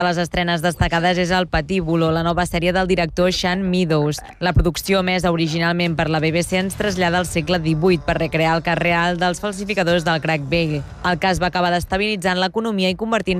de les estrenes destacades és El Patíbulo, la nova sèrie del director Sean Meadows. La producció, emesa originalment per la BBC, ens trasllada al segle XVIII per recrear el cas real dels falsificadors del Crack Bay. El cas va acabar destabilitzant l'economia i convertint